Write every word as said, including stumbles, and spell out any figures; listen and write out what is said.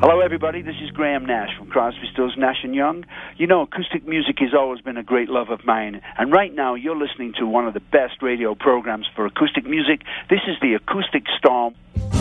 Hello, everybody. This is Graham Nash from Crosby, Stills, Nash and Young. You know, acoustic music has always been a great love of mine, and right now you're listening to one of the best radio programs for acoustic music. This is the Acoustic Storm.